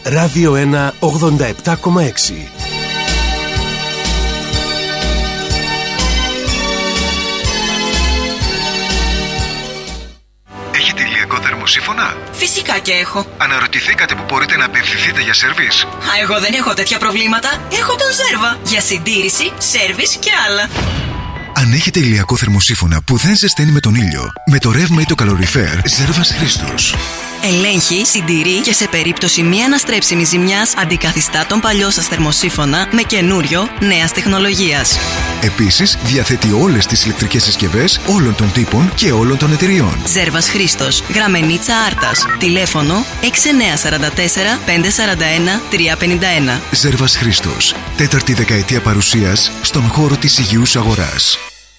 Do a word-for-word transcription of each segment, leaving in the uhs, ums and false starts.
Ράδιο ένα ογδόντα επτά κόμμα έξι. Έχετε ηλιακό θερμοσύφωνα? Φυσικά και έχω. Αναρωτηθήκατε που μπορείτε να απευθυνθείτε για σερβίς? Α, εγώ δεν έχω τέτοια προβλήματα. Έχω τον Ζέρβα για συντήρηση, σέρβις και άλλα. Αν έχετε ηλιακό θερμοσύφωνα που δεν ζεσταίνει με τον ήλιο, με το ρεύμα ή το καλοριφέρ, Ζέρβας Χρήστος. Ελέγχει, συντηρεί και σε περίπτωση μη αναστρέψιμης ζημιάς αντικαθιστά τον παλιό σας θερμοσύφωνα με καινούριο νέας τεχνολογίας. Επίσης, διαθέτει όλες τις ηλεκτρικές συσκευές όλων των τύπων και όλων των εταιριών. Ζέρβας Χρήστος, Γραμμενίτσα Άρτας. Τηλέφωνο έξι εννιά τέσσερα τέσσερα πέντε τέσσερα ένα τρία πέντε ένα. Ζέρβας Χρήστος. Τέταρτη δεκαετία παρουσίας στον χώρο της υγιούς αγοράς.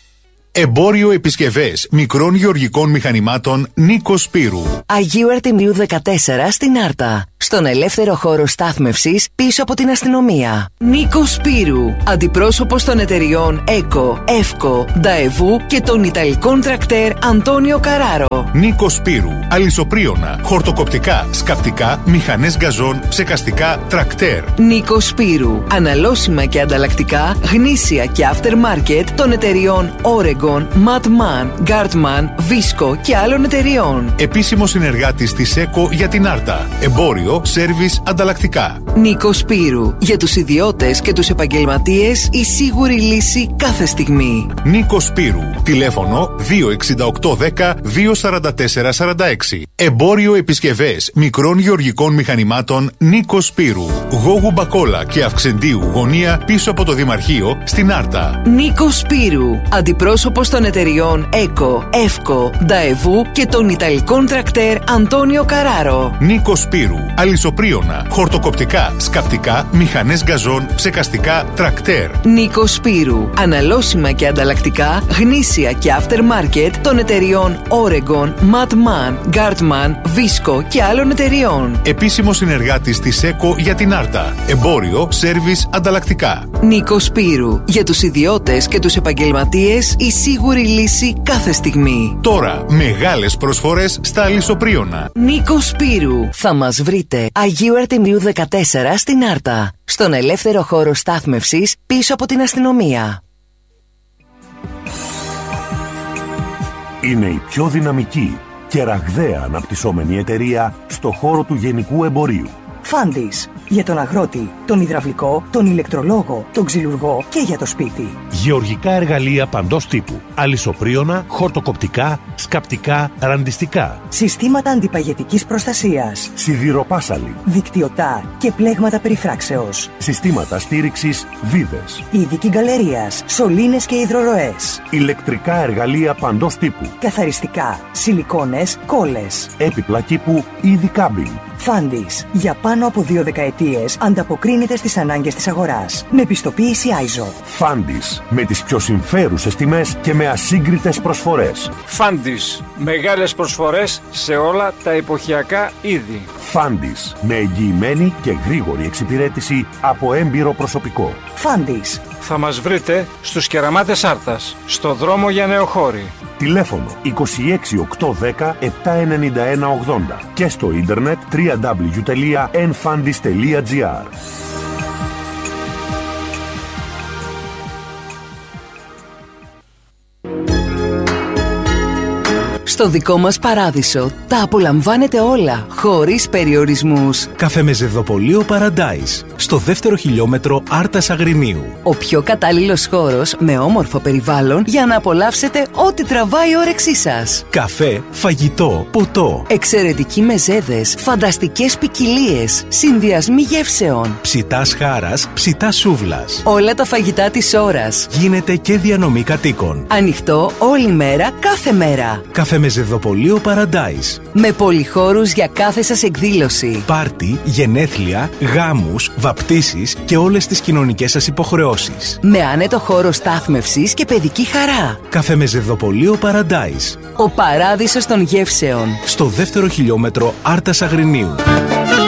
Εμπόριο επισκευές μικρών γεωργικών μηχανημάτων Νίκος Σπύρου. Αγίου Αρτεμίου δεκατέσσερα στην Άρτα. Στον ελεύθερο χώρο στάθμευσης πίσω από την αστυνομία. Νίκος Σπύρου. Αντιπρόσωπος των εταιριών ΕΚΟ, ΕΦΚΟ, Νταεβού και των Ιταλικών τρακτέρ Αντώνιο Καράρο. Νίκος Σπύρου. Αλυσοπρίωνα, χορτοκοπτικά, σκαπτικά, μηχανές γκαζόν, ψεκαστικά, τρακτέρ. Νίκος Σπύρου. Αναλώσιμα και ανταλλακτικά, γνήσια και aftermarket των εταιριών Oregon, Madman, Guardman, Visco και άλλων εταιριών. Επίσημο συνεργάτης της ΕΚΟ για την Άρτα. Εμπόριο, σέρβις, ανταλλακτικά. Νίκος Σπύρου. Για τους ιδιώτες και τους επαγγελματίες η σίγουρη λύση κάθε στιγμή. Νίκος Σπύρου. Τηλέφωνο δύο εξήντα οκτώ δέκα δύο σαράντα τέσσερα σαράντα έξι. Εμπόριο επισκευές μικρών γεωργικών μηχανημάτων Νίκος Σπύρου. Γόγου Μπακόλα και Αυξεντίου γωνία πίσω από το Δημαρχείο στην Άρτα. Νίκος Σπύρου. Αντιπρόσωπος των εταιριών ΕΚΟ, ΕΦΚΟ, Νταεβού και των Ιταλικών τρακτέρ Αντώνιο Καράρο. Νίκος Σπύρου. Αλυσοπρίωνα, χορτοκοπτικά, σκαπτικά, μηχανές γκαζόν, ψεκαστικά, τρακτέρ. Νίκος Σπύρου. Αναλώσιμα και ανταλλακτικά, γνήσια και aftermarket των εταιριών Oregon, Madman, Guardman, Visco και άλλων εταιριών. Επίσημο συνεργάτης της ΕΚΟ για την Άρτα. Εμπόριο, σέρβις, ανταλλακτικά. Νίκος Σπύρου. Για τους ιδιώτες και τους επαγγελματίες η σίγουρη λύση κάθε στιγμή. Τώρα μεγάλες προσφορές στα αλυσοπρίωνα. Νίκος Σπύρου. Θα μας βρείτε Αγίου Αρτεμίου δεκατέσσερα στην Άρτα. Στον ελεύθερο χώρο στάθμευσης πίσω από την αστυνομία. Είναι η πιο δυναμική και ραγδαία αναπτυσσόμενη εταιρεία στο χώρο του γενικού εμπορίου. Φάντις. Για τον αγρότη, τον υδραυλικό, τον ηλεκτρολόγο, τον ξυλουργό και για το σπίτι. Γεωργικά εργαλεία παντός τύπου. Αλυσοπρίωνα, χορτοκοπτικά, σκαπτικά, ραντιστικά. Συστήματα αντιπαγετικής προστασίας. Σιδηροπάσαλοι. Δικτυωτά και πλέγματα περιφράξεως. Συστήματα στήριξης βίδες. Ειδική γκαλερίας, σωλήνες και υδροροές. Ηλεκτρικά εργαλεία παντός τύπου. Καθαριστικά, σιλικόνες, κόλλες. Έπιπλα κήπου, είδη κάμπινγκ. Φάντις. Για πάνω από δύο δεκαετίες ανταποκρίνεται στις ανάγκες της αγοράς. Με πιστοποίηση άιζο. Φάντις. Με τις πιο συμφέρουσες τιμές και με ασύγκριτες προσφορές. Φάντις. Μεγάλες προσφορές σε όλα τα εποχιακά είδη. Φάντις. Με εγγυημένη και γρήγορη εξυπηρέτηση από έμπειρο προσωπικό. Φάντις. Θα μας βρείτε στους Κεραμάτες Άρτας, στο δρόμο για Νεοχώρη. Τηλέφωνο είκοσι έξι οκτώ δέκα επτά ενενήντα ένα ογδόντα και στο ίντερνετ double-u double-u double-u τελεία enfandis τελεία gr. Στο δικό μας παράδεισο τα απολαμβάνετε όλα, χωρίς περιορισμούς. Καφεμεζεδοπωλείο Paradise, στο δεύτερο χιλιόμετρο Άρτας Αγρινίου. Ο πιο κατάλληλος χώρος με όμορφο περιβάλλον για να απολαύσετε ό,τι τραβάει η όρεξή σας. Καφέ, φαγητό, ποτό. Εξαιρετικοί μεζέδες, φανταστικές ποικιλίες, συνδυασμοί γεύσεων. Ψητάς χάρας, ψητάς σούβλας. Όλα τα φαγητά της ώρας. Γίνεται και διανομή κατοίκων. Ανοιχτό όλη μέρα, κάθε μέρα. Καφεμεζεδοπωλείο Paradise. Με πολυχώρους για κάθε σας εκδήλωση. Πάρτι, γενέθλια, γάμους, βαπτίσεις και όλες τις κοινωνικές σας υποχρεώσεις. Με άνετο χώρο στάθμευσης και παιδική χαρά. Καφεμεζεδοπωλείο Paradise. Ο παράδεισος των γεύσεων. Στο δεύτερο χιλιόμετρο Άρτας Αγρινίου.